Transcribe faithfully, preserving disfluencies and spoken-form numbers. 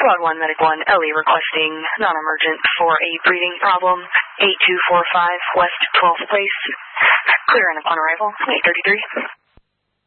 Squad one, Medic one, Ellie requesting non-emergent for a breathing problem, eight two four five West twelfth Place. Clear in upon arrival, eight thirty-three.